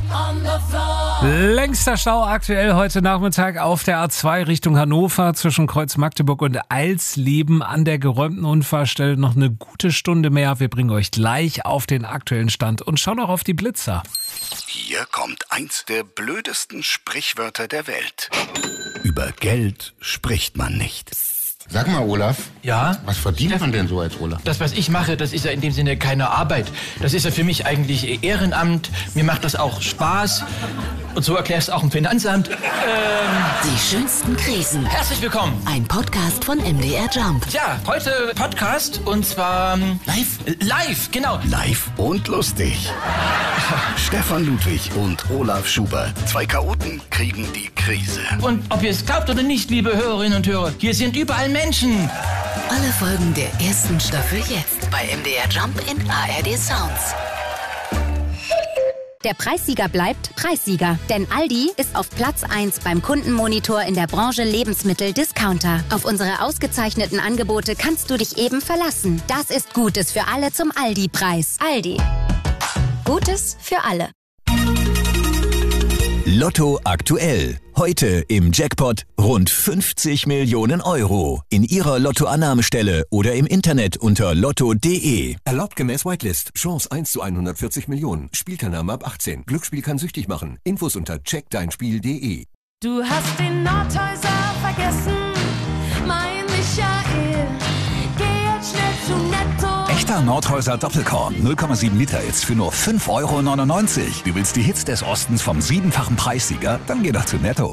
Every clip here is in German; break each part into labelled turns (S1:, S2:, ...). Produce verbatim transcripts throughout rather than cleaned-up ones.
S1: Längster Stau aktuell heute Nachmittag auf der A zwei Richtung Hannover zwischen Kreuz Magdeburg und Alsleben an der geräumten Unfallstelle. Noch eine gute Stunde mehr. Wir bringen euch gleich auf den aktuellen Stand und schauen auch auf die Blitzer.
S2: Hier kommt eins der blödesten Sprichwörter der Welt. Über Geld spricht man nicht.
S3: Sag mal, Olaf.
S4: Ja?
S3: Was verdient man denn so als Olaf?
S4: Das, was ich mache, das ist ja in dem Sinne keine Arbeit. Das ist ja für mich eigentlich Ehrenamt. Mir macht das auch Spaß. Und so erklärst du auch im Finanzamt. Ähm,
S5: Die schönsten Krisen.
S4: herzlich willkommen.
S5: Ein Podcast von M D R Jump.
S4: Ja, heute Podcast und zwar... ähm,
S2: Live?
S4: Live, genau.
S2: Live und lustig. Stefan Ludwig und Olaf Schubert. Zwei Chaoten kriegen die Krise.
S4: Und ob ihr es glaubt oder nicht, liebe Hörerinnen und Hörer, hier sind überall Menschen.
S5: Alle Folgen der ersten Staffel jetzt bei M D R Jump in A R D Sounds.
S6: Der Preissieger bleibt Preissieger, denn Aldi ist auf Platz eins beim Kundenmonitor in der Branche Lebensmittel-Discounter. Auf unsere ausgezeichneten Angebote kannst du dich eben verlassen. Das ist Gutes für alle zum Aldi-Preis. Aldi. Gutes für alle.
S7: Lotto aktuell. Heute im Jackpot rund fünfzig Millionen Euro. In Ihrer Lottoannahmestelle oder im Internet unter lotto punkt de.
S8: Erlaubt gemäß Whitelist. Chance eins zu hundertvierzig Millionen. Spielteilnahme ab achtzehn. Glücksspiel kann süchtig machen. Infos unter check dein spiel punkt de.
S9: Du hast den Nordhäuser vergessen, mein Michael. Geh jetzt schnell zu Netto.
S10: Echter Nordhäuser Doppelkorn, null Komma sieben Liter jetzt für nur fünf Euro neunundneunzig. Du willst die Hits des Ostens vom siebenfachen Preissieger? Dann geh doch zu Netto.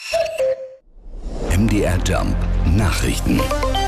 S2: M D R Jump Nachrichten.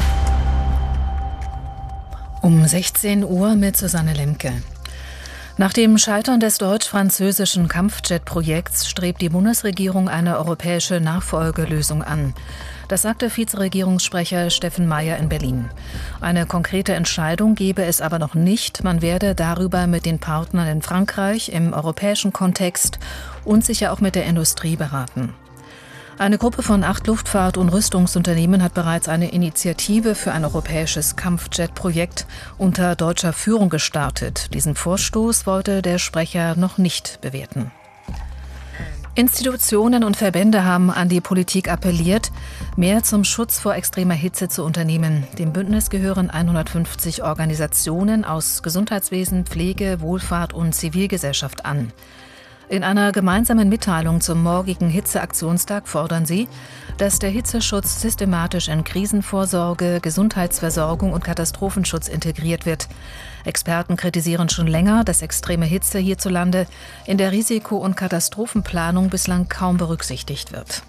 S11: Um sechzehn Uhr mit Susanne Lemke. Nach dem Scheitern des deutsch-französischen Kampfjet-Projekts strebt die Bundesregierung eine europäische Nachfolgelösung an. Das sagte Vizeregierungssprecher Steffen Mayer in Berlin. Eine konkrete Entscheidung gebe es aber noch nicht. Man werde darüber mit den Partnern in Frankreich im europäischen Kontext und sicher auch mit der Industrie beraten. Eine Gruppe von acht Luftfahrt- und Rüstungsunternehmen hat bereits eine Initiative für ein europäisches Kampfjet-Projekt unter deutscher Führung gestartet. Diesen Vorstoß wollte der Sprecher noch nicht bewerten. Institutionen und Verbände haben an die Politik appelliert, mehr zum Schutz vor extremer Hitze zu unternehmen. Dem Bündnis gehören hundertfünfzig Organisationen aus Gesundheitswesen, Pflege, Wohlfahrt und Zivilgesellschaft an. In einer gemeinsamen Mitteilung zum morgigen Hitzeaktionstag fordern sie, dass der Hitzeschutz systematisch in Krisenvorsorge, Gesundheitsversorgung und Katastrophenschutz integriert wird. Experten kritisieren schon länger, dass extreme Hitze hierzulande in der Risiko- und Katastrophenplanung bislang kaum berücksichtigt wird.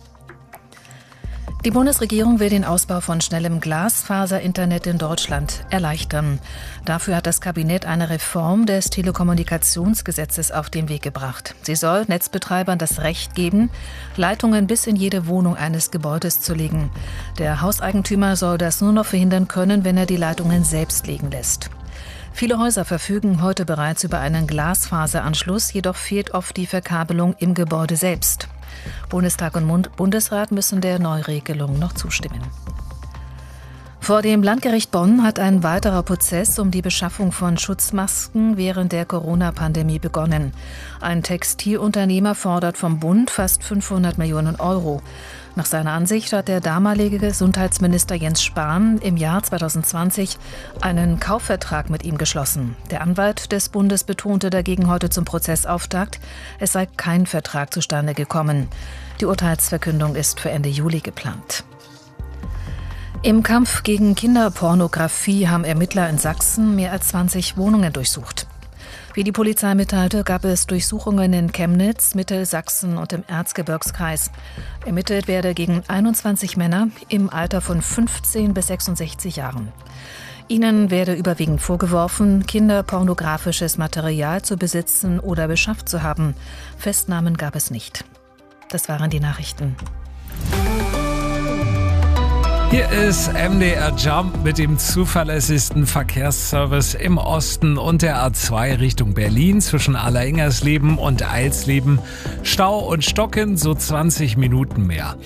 S11: Die Bundesregierung will den Ausbau von schnellem Glasfaser-Internet in Deutschland erleichtern. Dafür hat das Kabinett eine Reform des Telekommunikationsgesetzes auf den Weg gebracht. Sie soll Netzbetreibern das Recht geben, Leitungen bis in jede Wohnung eines Gebäudes zu legen. Der Hauseigentümer soll das nur noch verhindern können, wenn er die Leitungen selbst legen lässt. Viele Häuser verfügen heute bereits über einen Glasfaseranschluss, jedoch fehlt oft die Verkabelung im Gebäude selbst. Bundestag und Bundesrat müssen der Neuregelung noch zustimmen. Vor dem Landgericht Bonn hat ein weiterer Prozess um die Beschaffung von Schutzmasken während der Corona-Pandemie begonnen. Ein Textilunternehmer fordert vom Bund fast fünfhundert Millionen Euro. Nach seiner Ansicht hat der damalige Gesundheitsminister Jens Spahn im Jahr zweitausendzwanzig einen Kaufvertrag mit ihm geschlossen. Der Anwalt des Bundes betonte dagegen heute zum Prozessauftakt, es sei kein Vertrag zustande gekommen. Die Urteilsverkündung ist für Ende Juli geplant. Im Kampf gegen Kinderpornografie haben Ermittler in Sachsen mehr als zwanzig Wohnungen durchsucht. Wie die Polizei mitteilte, gab es Durchsuchungen in Chemnitz, Mittelsachsen und im Erzgebirgskreis. Ermittelt werde gegen einundzwanzig Männer im Alter von fünfzehn bis sechsundsechzig Jahren. Ihnen werde überwiegend vorgeworfen, kinderpornografisches Material zu besitzen oder beschafft zu haben. Festnahmen gab es nicht. Das waren die Nachrichten.
S1: Hier ist M D R Jump mit dem zuverlässigsten Verkehrsservice im Osten und der A zwei Richtung Berlin zwischen Allersingersleben und Alsleben. Stau und Stocken, so zwanzig Minuten mehr.